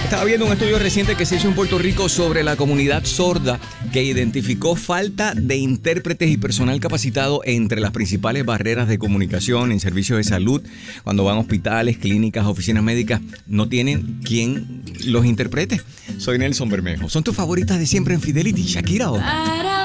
Estaba viendo un estudio reciente que se hizo en Puerto Rico sobre la comunidad sorda que identificó falta de intérpretes y personal capacitado entre las principales barreras de comunicación en servicios de salud. Cuando van a hospitales, clínicas, oficinas médicas, no tienen quien los interprete. Soy Nelson Bermejo. ¿Son tus favoritas de siempre en Fidelity, Shakira?